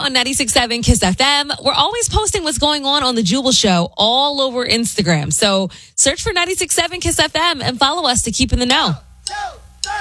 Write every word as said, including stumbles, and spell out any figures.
on ninety-six point seven Kiss F M. We're always posting what's going on on the Jubal Show all over Instagram. So search for ninety-six point seven Kiss F M and follow us to keep in the know.